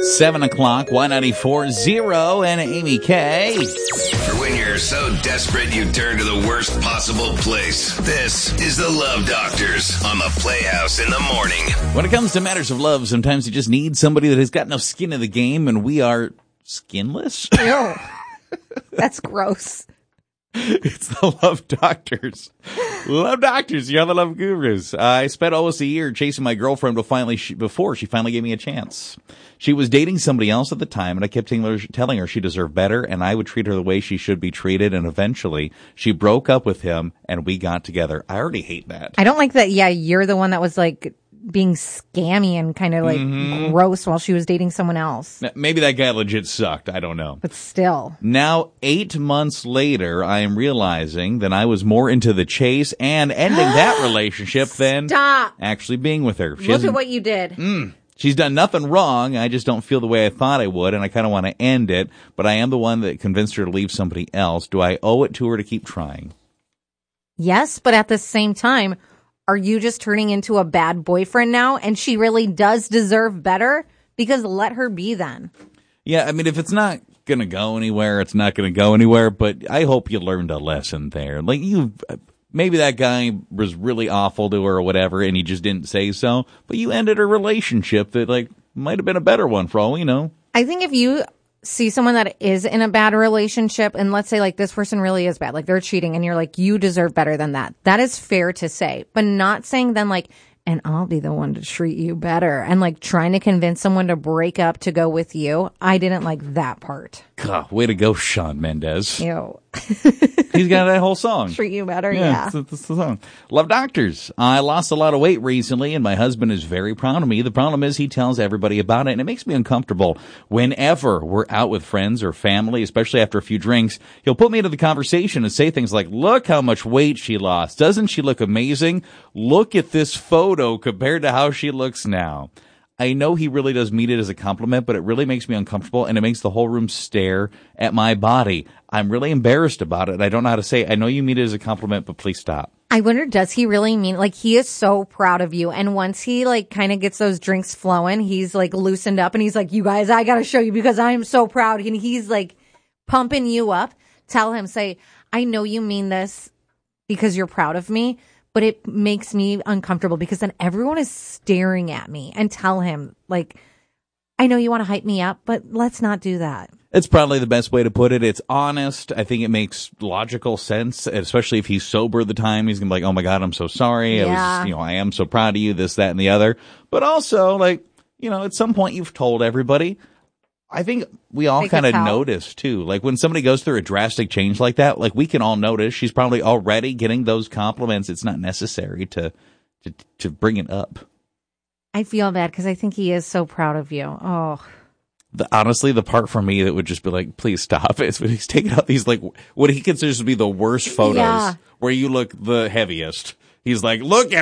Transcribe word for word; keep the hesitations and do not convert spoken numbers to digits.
seven o'clock, Y ninety-four Zero and Amy K. For when you're so desperate you turn to the worst possible place. This is the Love Doctors on the Playhouse in the morning. When it comes to matters of love, sometimes you just need somebody that has got enough skin in the game, and we are skinless. Ew. That's gross. It's the Love Doctors. Love Doctors, you're the Love Gurus. Uh, I spent almost a year chasing my girlfriend before, finally she, before she finally gave me a chance. She was dating somebody else at the time, and I kept telling her, telling her she deserved better, and I would treat her the way she should be treated, and eventually she broke up with him, and we got together. I already hate that. I don't like that, yeah, you're the one that was like being scammy and kind of like mm-hmm. gross while she was dating someone else. Maybe that guy legit sucked. I don't know. But still. Now, eight months later, I am realizing that I was more into the chase and ending that relationship than Stop. actually being with her. She Look at what you did. Mm, she's done nothing wrong. I just don't feel the way I thought I would, and I kind of want to end it. But I am the one that convinced her to leave somebody else. Do I owe it to her to keep trying? Yes, but at the same time, are you just turning into a bad boyfriend now? And she really does deserve better? Because let her be then. Yeah, I mean, if it's not going to go anywhere, it's not going to go anywhere. But I hope you learned a lesson there. Like, you, maybe that guy was really awful to her or whatever, and he just didn't say so. But you ended a relationship that, like, might have been a better one for all we know. I think if you see someone that is in a bad relationship, and let's say like this person really is bad, like they're cheating, and you're like, you deserve better than that. That is fair to say, but not saying then like, and I'll be the one to treat you better, and like trying to convince someone to break up to go with you. I didn't like that part. God, way to go, Shawn Mendes. Ew. He's got that whole song. Treat you better, yeah. yeah. That's, that's the song. Love Doctors. I lost a lot of weight recently, and my husband is very proud of me. The problem is he tells everybody about it, and it makes me uncomfortable. Whenever we're out with friends or family, especially after a few drinks, he'll put me into the conversation and say things like, look how much weight she lost. Doesn't she look amazing? Look at this photo compared to how she looks now. I know he really does mean it as a compliment, but it really makes me uncomfortable, and it makes the whole room stare at my body. I'm really embarrassed about it. I don't know how to say it. I know you mean it as a compliment, but please stop. I wonder, does he really mean, like, he is so proud of you, and once he, like, kind of gets those drinks flowing, he's, like, loosened up, and he's like, you guys, I gotta show you because I am so proud, and he's, like, pumping you up. Tell him, say, I know you mean this because you're proud of me, but it makes me uncomfortable because then everyone is staring at me. And tell him, like, I know you want to hype me up, but let's not do that. It's probably the best way to put it. It's honest. I think it makes logical sense, especially if he's sober at the time. He's going to be like, oh, my God, I'm so sorry. Yeah. I was, you know, I am so proud of you, this, that, and the other. But also, like, you know, at some point you've told everybody. I think we all kind of notice, too. Like, when somebody goes through a drastic change like that, like, we can all notice she's probably already getting those compliments. It's not necessary to to, to bring it up. I feel bad because I think he is so proud of you. Oh. The, honestly, the part for me that would just be like, please stop, is when he's taking out these, like, what he considers to be the worst photos, yeah, where you look the heaviest. He's like, look at